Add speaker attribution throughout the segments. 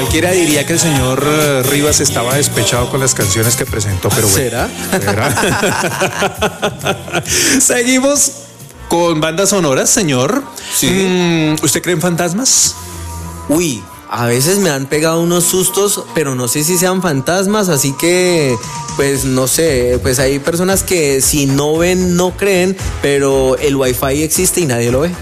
Speaker 1: Cualquiera diría que el señor Rivas estaba despechado con las canciones que presentó, pero bueno.
Speaker 2: ¿Será?
Speaker 1: Seguimos con bandas sonoras, señor.
Speaker 2: Sí.
Speaker 1: ¿Usted cree en fantasmas?
Speaker 2: Uy, a veces me han pegado unos sustos, pero no sé si sean fantasmas, así que, pues no sé, pues hay personas que si no ven, no creen, pero el Wi-Fi existe y nadie lo ve.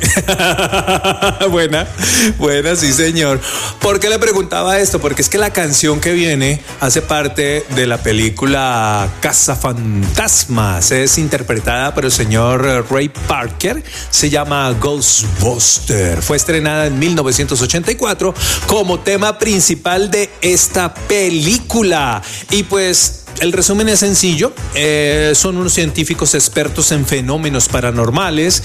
Speaker 1: Buena, sí señor. ¿Por qué le preguntaba esto? Porque es que la canción que viene hace parte de la película Cazafantasmas. Es interpretada por el señor Ray Parker. Se llama Ghostbuster. Fue estrenada en 1984 como tema principal de esta película. Y pues el resumen es sencillo. Son unos científicos expertos en fenómenos paranormales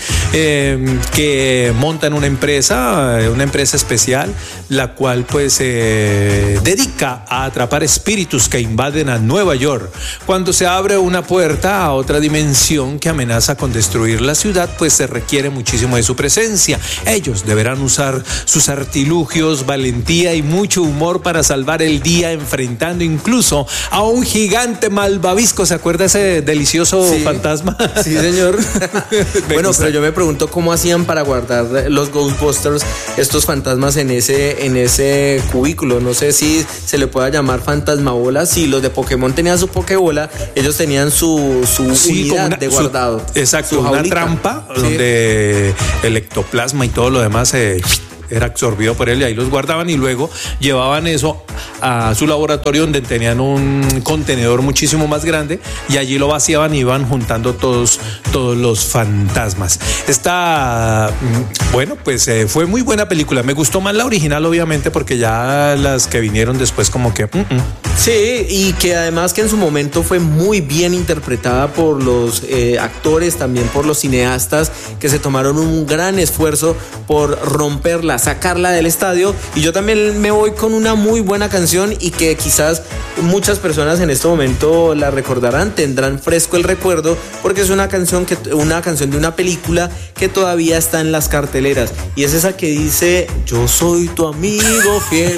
Speaker 1: que montan una empresa especial, la cual pues se dedica a atrapar espíritus que invaden a Nueva York. Cuando se abre una puerta a otra dimensión que amenaza con destruir la ciudad, pues se requiere muchísimo de su presencia. Ellos deberán usar sus artilugios, valentía y mucho humor para salvar el día, enfrentando incluso a un gigante malvavisco. ¿Se acuerda ese delicioso fantasma?
Speaker 2: Sí, señor. Bueno, pero yo me pregunto cómo hacían para guardar los Ghostbusters, estos fantasmas en ese cubículo. No sé si se le pueda llamar fantasmabola. Si los de Pokémon tenían su Pokébola, ellos tenían su unidad de guardado.
Speaker 1: Exacto, una trampa donde el ectoplasma y todo lo demás era absorbido por él, y ahí los guardaban y luego llevaban eso a su laboratorio, donde tenían un contenedor muchísimo más grande, y allí lo vaciaban y iban juntando todos los fantasmas. Bueno, pues fue muy buena película. Me gustó más la original, obviamente, porque ya las que vinieron después como que...
Speaker 2: Sí, y que además que en su momento fue muy bien interpretada por los actores, también por los cineastas, que se tomaron un gran esfuerzo por romperla, sacarla del estadio. Y yo también me voy con una muy buena canción, y que quizás muchas personas en este momento la recordarán, tendrán fresco el recuerdo, porque es una canción de una película que todavía está en las carteleras, y es esa que dice: yo soy tu amigo fiel.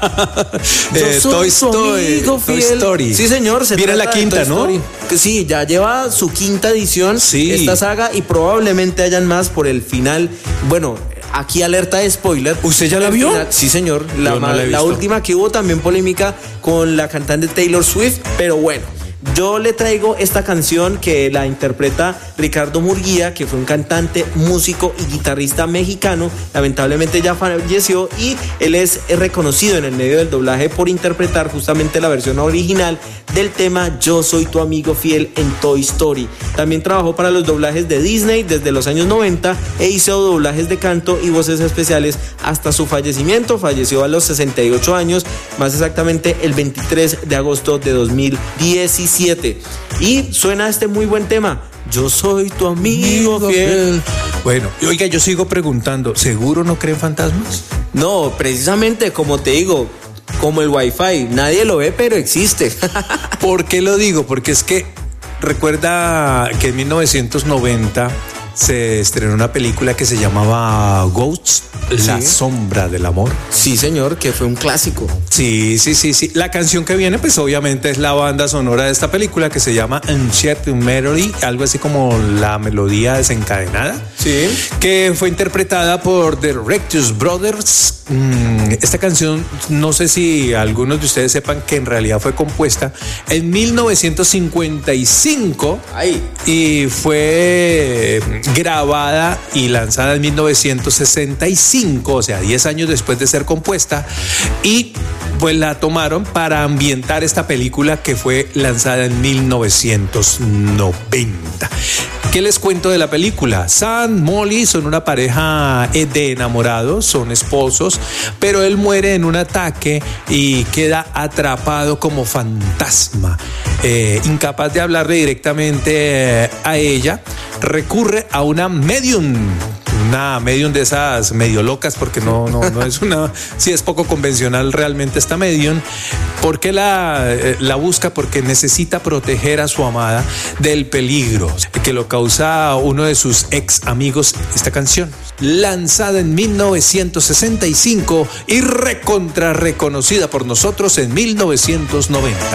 Speaker 1: Toy Story.
Speaker 2: Sí, señor.
Speaker 1: Viene la quinta, ¿no?
Speaker 2: Sí, ya lleva su quinta edición esta saga, y probablemente hayan más por el final. Bueno, aquí alerta de spoiler.
Speaker 1: ¿Usted ya la vio?
Speaker 2: Sí, señor. La última, que hubo también polémica con la cantante Taylor Swift, pero bueno. Yo le traigo esta canción que la interpreta Ricardo Murguía, que fue un cantante, músico y guitarrista mexicano. Lamentablemente ya falleció, y él es reconocido en el medio del doblaje por interpretar justamente la versión original del tema Yo soy tu amigo fiel en Toy Story. También trabajó para los doblajes de Disney desde los años 90 e hizo doblajes de canto y voces especiales hasta su fallecimiento. Falleció a los 68 años, más exactamente el 23 de agosto de 2017. Y suena este muy buen tema: yo soy tu amigo fiel.
Speaker 1: Bueno, oiga, yo sigo preguntando, ¿seguro no creen fantasmas?
Speaker 2: No, precisamente, como te digo, como el Wi-Fi, nadie lo ve, pero existe.
Speaker 1: ¿Por qué lo digo? Porque es que recuerda que en 1990 se estrenó una película que se llamaba Ghosts, La sombra del amor.
Speaker 2: Sí, señor, que fue un clásico.
Speaker 1: Sí. La canción que viene, pues obviamente es la banda sonora de esta película, que se llama Enchanted Melody, algo así como la melodía desencadenada.
Speaker 2: Sí.
Speaker 1: Que fue interpretada por The Rectus Brothers. Esta canción, no sé si algunos de ustedes sepan que en realidad fue compuesta en 1955. Y fue grabada y lanzada en 1965, o sea, 10 años después de ser compuesta, y pues la tomaron para ambientar esta película que fue lanzada en 1990. ¿Qué les cuento de la película? Sam, Molly son una pareja de enamorados, son esposos, pero él muere en un ataque y queda atrapado como fantasma. Incapaz de hablarle directamente a ella, recurre a una medium una medium de esas medio locas, porque no es una, sí es poco convencional realmente esta medium. ¿Por qué la busca? Porque necesita proteger a su amada del peligro que lo causa uno de sus ex amigos. Esta canción, lanzada en 1965 y reconocida por nosotros en 1990.